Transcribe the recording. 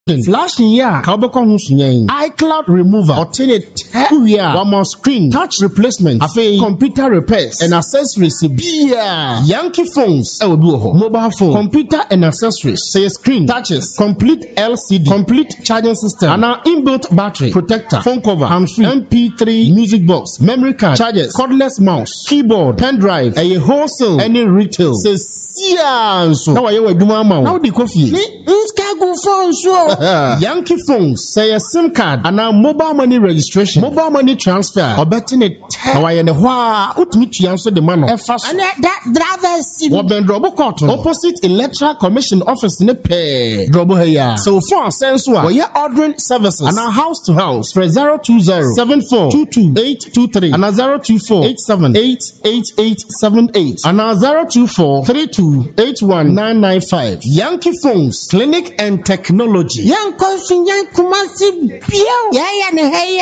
Flashing ya kabeko ho sunyen iCloud remover alternate we are one more screen touch replacement afi computer repairs and accessories bia Yankee phones e obi ho mobile phone computer and accessories say screen touches complete LCD complete charging system and our inbuilt battery protector phone cover hands-free MP3 music box memory card chargers cordless mouse keyboard pen drive a wholesale any retail says so now you do mama now the coffee go phone so Yankee phones say a SIM card and now mobile money registration mobile money transfer or betting it now I know why utmi answer the man and that drivers what ben drobo court opposite electoral commission office in a pay drobo here so for sense we are ordering services and our house to house for 020-7422-823 and 024-87-88878 and 024-32-81995 Yankee phones clinic and technology. Young Kumasi, yeah,